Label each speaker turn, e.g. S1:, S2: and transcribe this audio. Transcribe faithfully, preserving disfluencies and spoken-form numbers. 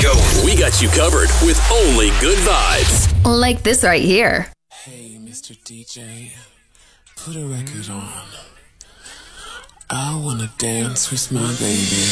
S1: Radio. We got you covered with only good vibes.
S2: Like this right here.
S3: Hey, Mister D J, put a record on. I wanna dance with my baby.